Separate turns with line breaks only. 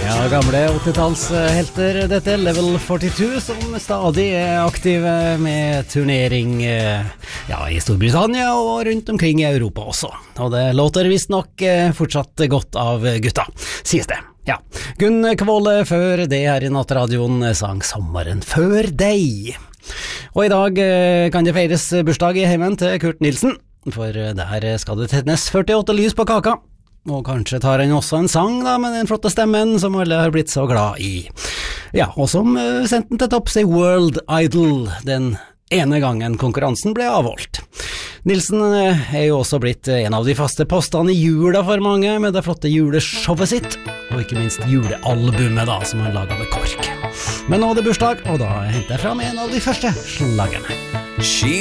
Ja, gamle 80-tallshelter, dette er Level 42, som stadig er aktive med turnering i Storbritannia og rundt omkring i Europa også. Og det låter visst nok fortsatt godt av gutta, sies det. Ja, Gunn Kvåle før det her i Nattradioen sang Sommeren før deg. Og i dag kan det feires bursdag i heimen til Kurt Nilsen, for der skal det tennes 48 lys på kaka. Og kanskje tar han også en sang da, med den flotte stemmen som alle har blitt så glad i. Ja, og som sendte den til topps i World Idol den ene gangen konkurransen ble avholdt. Nilsen er jo også blitt en av de faste postene i jula for mange, med det flotte juleshowet sitt, og ikke minst julealbumet da, som han laget med KORK. Men nå er det bursdag, og da henter jeg fram en av de første slagerne.